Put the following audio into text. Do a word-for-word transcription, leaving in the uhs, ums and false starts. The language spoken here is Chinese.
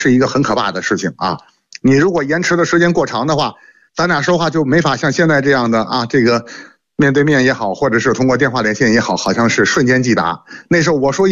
是一个很可怕的事情啊。你如果延迟的时间过长的话，咱俩说话就没法像现在这样的啊，这个面对面也好，或者是通过电话连线也好，好像是瞬间即答。那时候我说